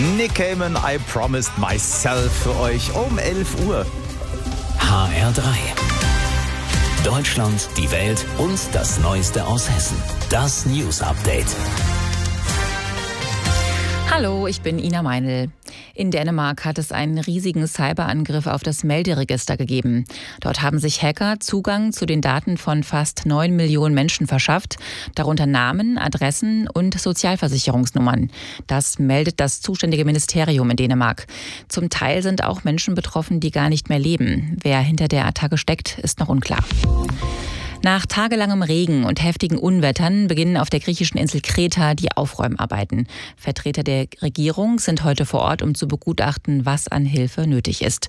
Nick Cayman, I Promised Myself für euch um 11 Uhr. HR3. Deutschland, die Welt und das Neueste aus Hessen. Das News Update. Hallo, ich bin Ina Meinl. In Dänemark hat es einen riesigen Cyberangriff auf das Melderegister gegeben. Dort haben sich Hacker Zugang zu den Daten von fast 9 Millionen Menschen verschafft, darunter Namen, Adressen und Sozialversicherungsnummern. Das meldet das zuständige Ministerium in Dänemark. Zum Teil sind auch Menschen betroffen, die gar nicht mehr leben. Wer hinter der Attacke steckt, ist noch unklar. Nach tagelangem Regen und heftigen Unwettern beginnen auf der griechischen Insel Kreta die Aufräumarbeiten. Vertreter der Regierung sind heute vor Ort, um zu begutachten, was an Hilfe nötig ist.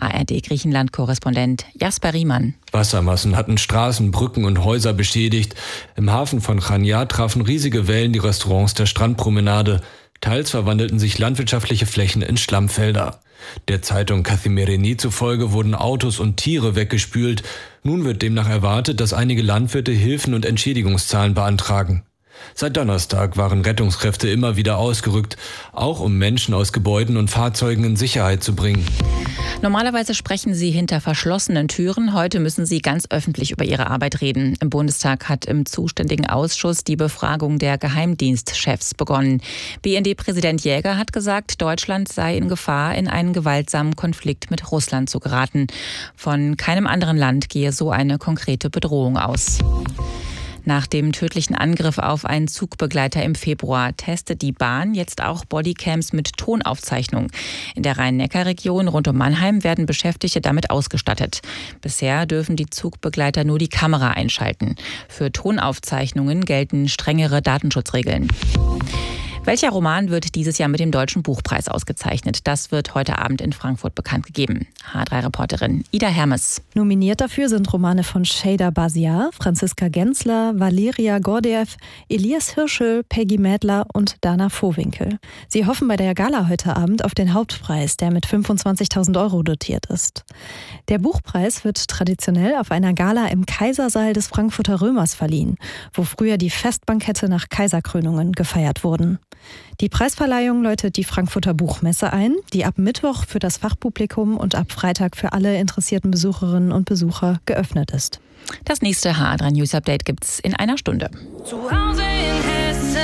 ARD-Griechenland-Korrespondent Jasper Riemann. Wassermassen hatten Straßen, Brücken und Häuser beschädigt. Im Hafen von Chania trafen riesige Wellen die Restaurants der Strandpromenade. Teils verwandelten sich landwirtschaftliche Flächen in Schlammfelder. Der Zeitung Kathimerini zufolge wurden Autos und Tiere weggespült. Nun wird demnach erwartet, dass einige Landwirte Hilfen und Entschädigungszahlen beantragen. Seit Donnerstag waren Rettungskräfte immer wieder ausgerückt, auch um Menschen aus Gebäuden und Fahrzeugen in Sicherheit zu bringen. Normalerweise sprechen sie hinter verschlossenen Türen. Heute müssen sie ganz öffentlich über ihre Arbeit reden. Im Bundestag hat im zuständigen Ausschuss die Befragung der Geheimdienstchefs begonnen. BND-Präsident Jäger hat gesagt, Deutschland sei in Gefahr, in einen gewaltsamen Konflikt mit Russland zu geraten. Von keinem anderen Land gehe so eine konkrete Bedrohung aus. Nach dem tödlichen Angriff auf einen Zugbegleiter im Februar testet die Bahn jetzt auch Bodycams mit Tonaufzeichnung. In der Rhein-Neckar-Region rund um Mannheim werden Beschäftigte damit ausgestattet. Bisher dürfen die Zugbegleiter nur die Kamera einschalten. Für Tonaufzeichnungen gelten strengere Datenschutzregeln. Welcher Roman wird dieses Jahr mit dem Deutschen Buchpreis ausgezeichnet? Das wird heute Abend in Frankfurt bekannt gegeben. H3-Reporterin Ida Hermes. Nominiert dafür sind Romane von Şeyda Basiar, Franziska Gensler, Valeria Gordiev, Elias Hirschel, Peggy Mädler und Dana Vohwinkel. Sie hoffen bei der Gala heute Abend auf den Hauptpreis, der mit 25.000 € dotiert ist. Der Buchpreis wird traditionell auf einer Gala im Kaisersaal des Frankfurter Römers verliehen, wo früher die Festbankette nach Kaiserkrönungen gefeiert wurden. Die Preisverleihung läutet die Frankfurter Buchmesse ein, die ab Mittwoch für das Fachpublikum und ab Freitag für alle interessierten Besucherinnen und Besucher geöffnet ist. Das nächste HR3 News Update gibt's in einer Stunde. Zu Hause in Hessen.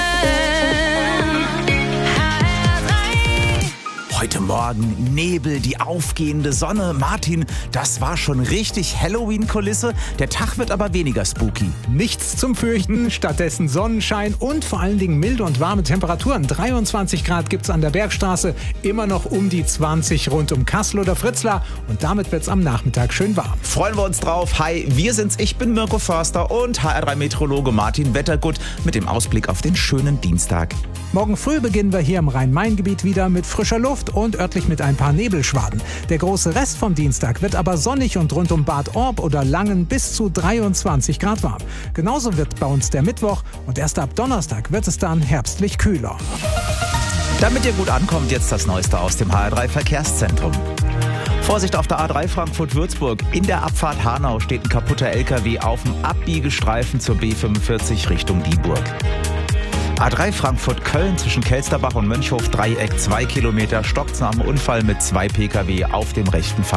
Heute Morgen Nebel, die aufgehende Sonne. Martin, das war schon richtig Halloween-Kulisse. Der Tag wird aber weniger spooky. Nichts zum Fürchten, stattdessen Sonnenschein und vor allen Dingen milde und warme Temperaturen. 23 Grad gibt's an der Bergstraße, immer noch um die 20 rund um Kassel oder Fritzlar. Und damit wird's am Nachmittag schön warm. Freuen wir uns drauf. Hi, wir sind's. Ich bin Mirko Förster und HR3-Meteorologe Martin Wettergut mit dem Ausblick auf den schönen Dienstag. Morgen früh beginnen wir hier im Rhein-Main-Gebiet wieder mit frischer Luft und örtlich mit ein paar Nebelschwaden. Der große Rest vom Dienstag wird aber sonnig und rund um Bad Orb oder Langen bis zu 23 Grad warm. Genauso wird bei uns der Mittwoch und erst ab Donnerstag wird es dann herbstlich kühler. Damit ihr gut ankommt, jetzt das Neueste aus dem HR3-Verkehrszentrum. Vorsicht auf der A3 Frankfurt-Würzburg. In der Abfahrt Hanau steht ein kaputter LKW auf dem Abbiegestreifen zur B45 Richtung Dieburg. A3 Frankfurt-Köln zwischen Kelsterbach und Mönchhof Dreieck 2 Kilometer stockt's nach einem Unfall mit 2 Pkw auf dem rechten Fahrbahnrand.